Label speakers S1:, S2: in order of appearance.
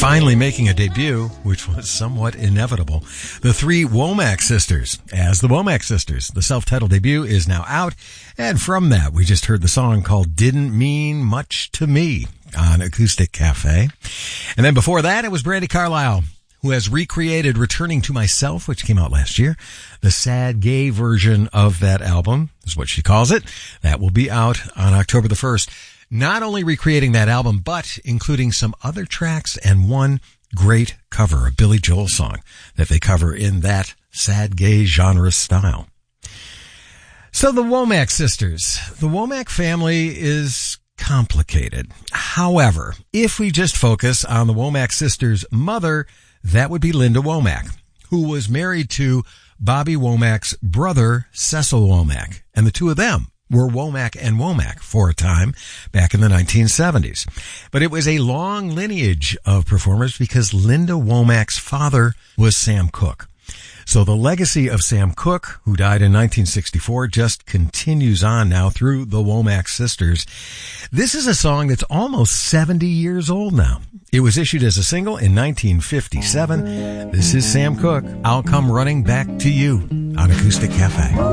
S1: finally making a debut, which was somewhat inevitable. The three Womack sisters, as the Womack sisters. The self-titled debut is now out, and from that, we just heard the song called Didn't Mean Much to Me on Acoustic Cafe. And then before that, it was Brandi Carlile, who has recreated Returning to Myself, which came out last year. The sad gay version of that album is what she calls it. That will be out on October the 1st. Not only recreating that album, but including some other tracks and one great cover, a Billy Joel song that they cover in that sad gay genre style. So the Womack sisters. The Womack family is complicated. However, if we just focus on the Womack sisters' mother, that would be Linda Womack, who was married to Bobby Womack's brother, Cecil Womack. And the two of them were Womack and Womack for a time back in the 1970s. But it was a long lineage of performers because Linda Womack's father was Sam Cooke. So the legacy of Sam Cooke, who died in 1964, just continues on now through the Womack sisters. This is a song that's almost 70 years old now. It was issued as a single in 1957. This is Sam Cooke, I'll Come Running Back to You on Acoustic Cafe.